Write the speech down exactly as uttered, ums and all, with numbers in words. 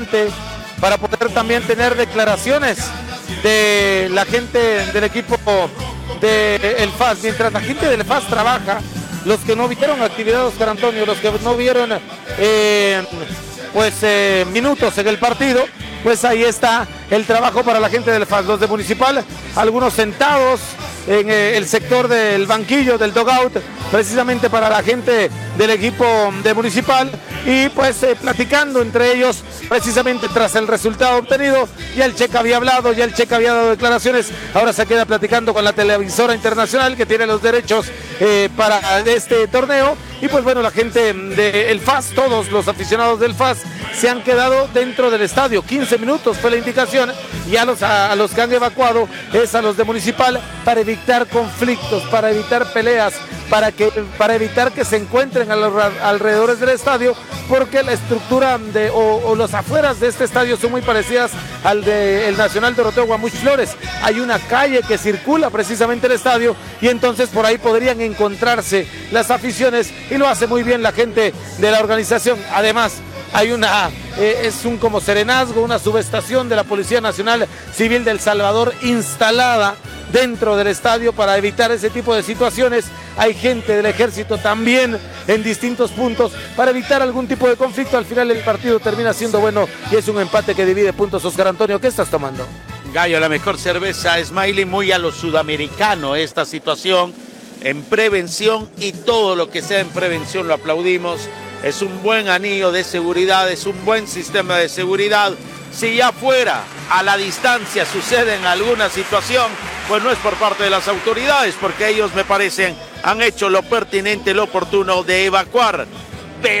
para poder también tener declaraciones de la gente del equipo del F A S. Mientras la gente del F A S trabaja, los que no vieron actividad, Oscar Antonio, los que no vieron eh, pues eh, minutos en el partido, pues ahí está el trabajo para la gente del F A S. Los de Municipal, algunos sentados en eh, el sector del banquillo, del dugout, precisamente para la gente del equipo de Municipal, y pues eh, platicando entre ellos precisamente tras el resultado obtenido. Ya el Checa había hablado, ya el Checa había dado declaraciones, ahora se queda platicando con la televisora internacional que tiene los derechos eh, para este torneo. Y pues bueno, la gente del F A S, todos los aficionados del F A S se han quedado dentro del estadio. quince minutos fue la indicación, y a los, a, a los que han evacuado es a los de Municipal para evitar conflictos, para evitar peleas, para, que, para evitar que se encuentren a los alrededores del estadio, porque la estructura de, o, o los afueras de este estadio son muy parecidas al del Nacional Doroteo Guamuch Flores. Hay una calle que circula precisamente el estadio, y entonces por ahí podrían encontrarse las aficiones, y lo hace muy bien la gente de la organización. Además, hay una, eh, es un como serenazgo, una subestación de la Policía Nacional Civil de El Salvador instalada dentro del estadio para evitar ese tipo de situaciones. Hay gente del ejército también en distintos puntos para evitar algún tipo de conflicto. Al final el partido termina siendo bueno y es un empate que divide puntos. Oscar Antonio, ¿qué estás tomando? Gallo, la mejor cerveza Smiley, muy a lo sudamericano esta situación, en prevención, y todo lo que sea en prevención lo aplaudimos. Es un buen anillo de seguridad, es un buen sistema de seguridad. Si ya fuera a la distancia sucede en alguna situación, pues no es por parte de las autoridades, porque ellos, me parecen, han hecho lo pertinente, lo oportuno de evacuar